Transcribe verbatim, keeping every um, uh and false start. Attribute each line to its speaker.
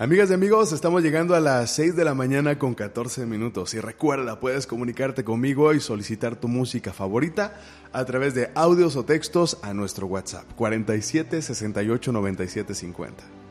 Speaker 1: Amigas y amigos, estamos llegando a las seis de la mañana con catorce minutos. Y recuerda, puedes comunicarte conmigo y solicitar tu música favorita a través de audios o textos a nuestro WhatsApp cuarenta y siete, sesenta y ocho, noventa y siete, cincuenta.